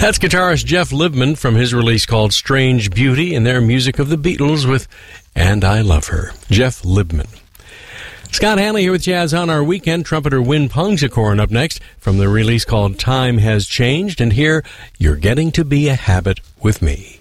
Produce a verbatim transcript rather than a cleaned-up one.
That's guitarist Jeff Libman from his release called Strange Beauty, and their music of the Beatles with And I Love Her. Jeff Libman. Scott Hanley here with Jazz on Our Weekend. Trumpeter Win Pungsakorn up next from the release called Time Has Changed, and here, You're Getting to Be a Habit with Me.